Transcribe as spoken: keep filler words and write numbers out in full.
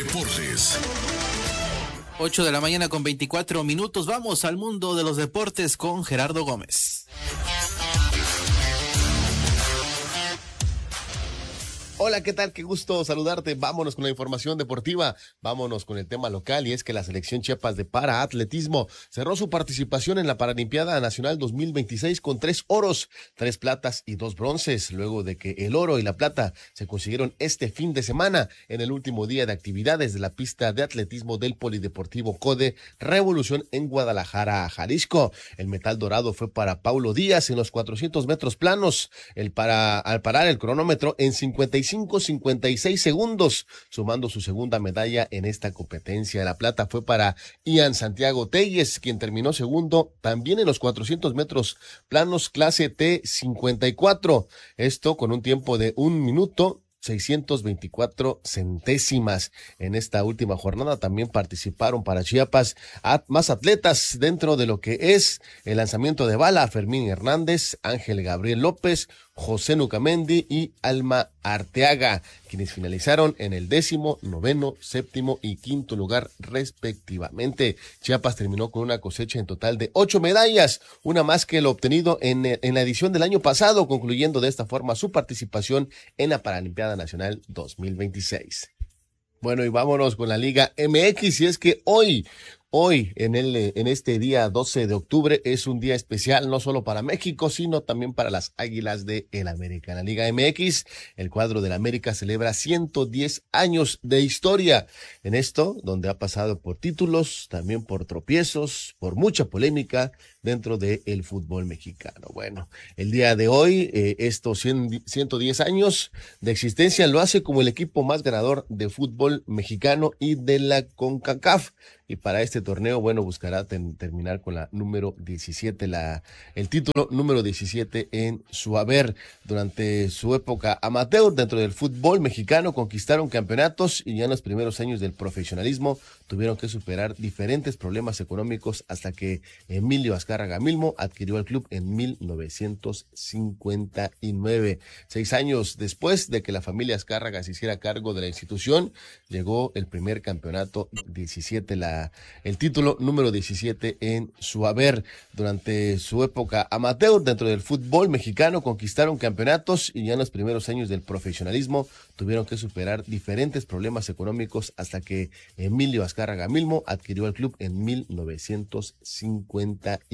Deportes. ocho de la mañana con veinticuatro minutos. Vamos al mundo de los deportes con Gerardo Gómez. Hola, ¿qué tal? Qué gusto saludarte. Vámonos con la información deportiva. Vámonos con el tema local y es que la selección Chiapas de paraatletismo cerró su participación en la Paralimpiada Nacional dos mil veintiséis con tres oros, tres platas y dos bronces, luego de que el oro y la plata se consiguieron este fin de semana en el último día de actividades de la pista de atletismo del Polideportivo CODE Revolución en Guadalajara, Jalisco. El metal dorado fue para Paulo Díaz en los cuatrocientos metros planos, el para, al parar el cronómetro en cincuenta y cinco cincuenta y seis segundos, sumando su segunda medalla en esta competencia. La plata fue para Ian Santiago Telles, quien terminó segundo también en los cuatrocientos metros planos clase T cincuenta y cuatro. Esto con un tiempo de un minuto seiscientos veinticuatro centésimas. En esta última jornada también participaron para Chiapas a más atletas dentro de lo que es el lanzamiento de bala: Fermín Hernández, Ángel Gabriel López, José Nucamendi y Alma Arteaga, quienes finalizaron en el décimo, noveno, séptimo y quinto lugar respectivamente. Chiapas terminó con una cosecha en total de ocho medallas, una más que lo obtenido en, en la edición del año pasado, concluyendo de esta forma su participación en la Paralimpiada Nacional dos mil veintiséis. Bueno, y vámonos con la Liga M X, y es que hoy, hoy, en el, en este día doce de octubre, es un día especial no solo para México, sino también para las Águilas de el América. En la Liga M X, el cuadro del América celebra ciento diez años de historia. En esto, donde ha pasado por títulos, también por tropiezos, por mucha polémica dentro del fútbol mexicano. Bueno, el día de hoy, eh, estos ciento diez años de existencia lo hace como el equipo más ganador de fútbol mexicano y de la CONCACAF. Y para este torneo, bueno, buscará ten, terminar con la número diecisiete, la, el título número diecisiete en su haber. Durante su época amateur dentro del fútbol mexicano conquistaron campeonatos, y ya en los primeros años del profesionalismo tuvieron que superar diferentes problemas económicos hasta que Emilio Azcárraga Milmo adquirió el club en mil novecientos cincuenta y nueve. Seis años después de que la familia Azcárraga se hiciera cargo de la institución, llegó el primer campeonato diecisiete, la, el título número diecisiete en su haber. Durante su época amateur dentro del fútbol mexicano conquistaron campeonatos, y ya en los primeros años del profesionalismo tuvieron que superar diferentes problemas económicos hasta que Emilio Azcárraga Milmo adquirió el club en mil novecientos cincuenta y nueve.